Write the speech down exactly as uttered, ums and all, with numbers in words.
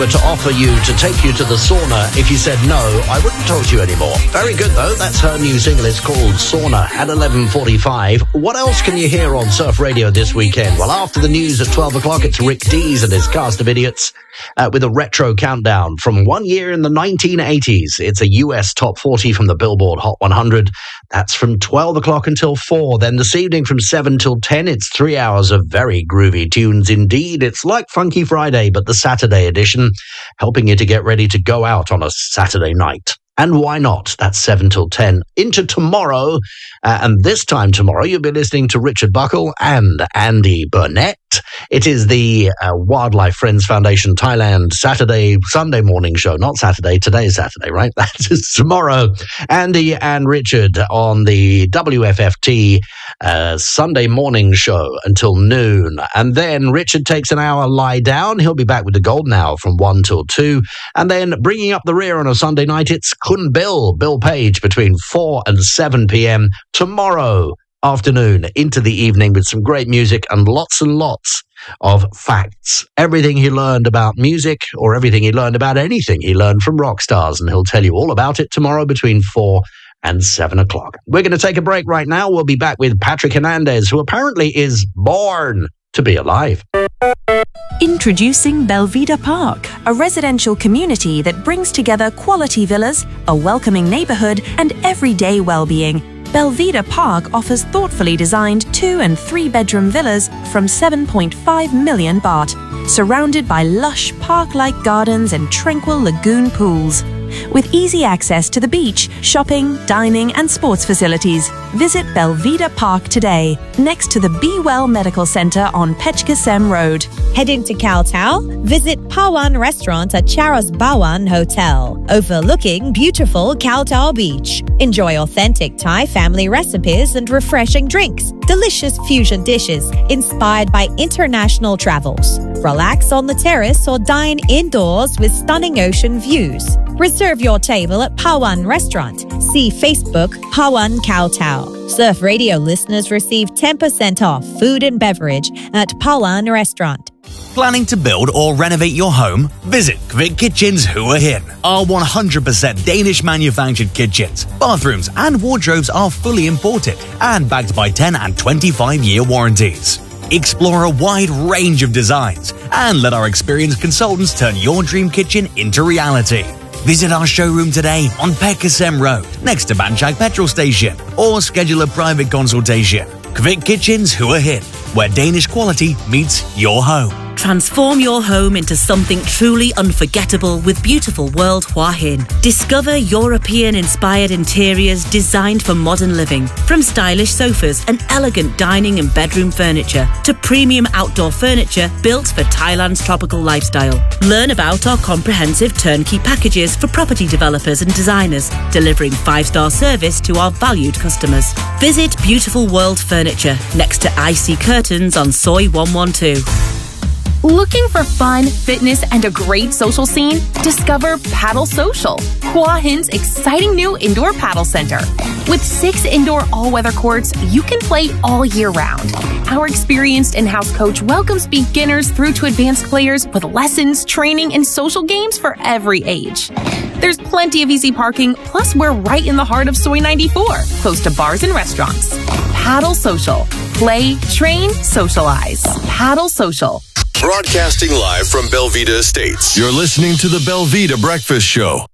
to offer you to take you to the sauna. If you said no, I wouldn't talk to you anymore. Very good, though. That's her new single. It's called Sauna at eleven forty-five. What else can you hear on Surf Radio this weekend? Well, after the news at twelve o'clock, it's Rick Dees and his cast of idiots uh, with a retro countdown from one year in the nineteen eighties. It's a U S top forty from the Billboard Hot one hundred. That's from twelve o'clock until four. Then this evening from seven till ten, it's three hours of very groovy tunes indeed. It's like Funky Friday, but the Saturday edition, helping you to get ready to go out on a Saturday night. And why not? That's seven till ten. Into tomorrow, uh, and this time tomorrow, you'll be listening to Richard Buckle and Andy Burnett. It is the uh, Wildlife Friends Foundation Thailand Saturday, Sunday morning show. Not Saturday, today's Saturday, right? That is tomorrow. Andy and Richard on the W F F T uh, Sunday morning show until noon. And then Richard takes an hour lie down. He'll be back with the Golden Hour from one till two. And then bringing up the rear on a Sunday night, it's Kun Bill, Bill Page, between four and seven p.m. tomorrow afternoon into the evening with some great music and lots and lots of facts. Everything he learned about music or everything he learned about anything he learned from rock stars, and he'll tell you all about it tomorrow between four and seven o'clock. We're going to take a break right now. We'll be back with Patrick Hernandez, who apparently is born to be alive. Introducing Belvedere Park, a residential community that brings together quality villas, a welcoming neighborhood, and everyday well-being. Belvedere Park offers thoughtfully designed two- and three-bedroom villas from seven point five million baht, surrounded by lush park-like gardens and tranquil lagoon pools. With easy access to the beach, shopping, dining, and sports facilities, visit Belvedere Park today, next to the Be Well Medical Center on Pechkasem Road. Heading to Kowtow? Visit Pawan Restaurant at Charos Bawan Hotel, overlooking beautiful Kowtow Beach. Enjoy authentic Thai family recipes and refreshing drinks, delicious fusion dishes inspired by international travels. Relax on the terrace or dine indoors with stunning ocean views. Reserve your table at Pawan Restaurant. See Facebook Pawan Kowtow. Surf Radio listeners receive ten percent off food and beverage at Pawan Restaurant. Planning to build or renovate your home? Visit Kvik Kitchens Hua Hin. Our one hundred percent Danish manufactured kitchens, bathrooms and wardrobes are fully imported and backed by ten and twenty-five year warranties. Explore a wide range of designs and let our experienced consultants turn your dream kitchen into reality. Visit our showroom today on Pechkasem Road, next to Banchak Petrol Station, or schedule a private consultation. Kvik Kitchens Hua Hin, where Danish quality meets your home. Transform your home into something truly unforgettable with Beautiful World Hua Hin. Discover European-inspired interiors designed for modern living, from stylish sofas and elegant dining and bedroom furniture to premium outdoor furniture built for Thailand's tropical lifestyle. Learn about our comprehensive turnkey packages for property developers and designers, delivering five-star service to our valued customers. Visit Beautiful World Furniture next to I C Curtains on Soi one twelve. Looking for fun, fitness, and a great social scene? Discover Paddle Social, Hua Hin's exciting new indoor paddle center. With six indoor all-weather courts, you can play all year round. Our experienced in-house coach welcomes beginners through to advanced players with lessons, training, and social games for every age. There's plenty of easy parking, plus we're right in the heart of Soi ninety-four, close to bars and restaurants. Paddle Social. Play, train, socialize. Paddle Social. Broadcasting live from Belvedere Estates. You're listening to the Belvedere Breakfast Show.